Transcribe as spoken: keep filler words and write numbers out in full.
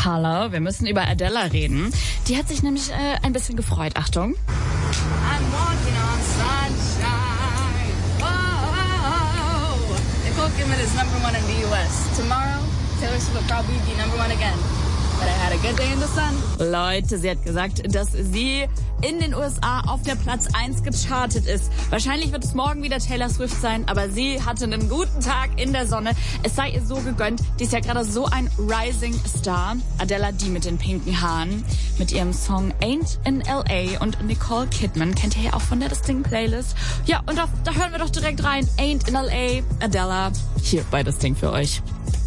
Hallo, wir müssen über Adela reden. Die hat sich nämlich äh, ein bisschen gefreut. Achtung. I'm walking on sunshine. Whoa. Nicole Kidman is number one in the U S. Tomorrow, Taylor Swift will probably be number one again. But I had a good day in the sun. Leute, sie hat gesagt, dass sie in den U S A auf der Platz eins gechartet ist. Wahrscheinlich wird es morgen wieder Taylor Swift sein, aber sie hatte einen guten Tag in der Sonne. Es sei ihr so gegönnt. Die ist ja gerade so ein Rising Star. Adela, die mit den pinken Haaren, mit ihrem Song Ain't in L A, und Nicole Kidman kennt ihr ja auch von der Distinct Playlist. Ja, und da, da hören wir doch direkt rein. Ain't in L A, Adela, hier bei Distinct für euch.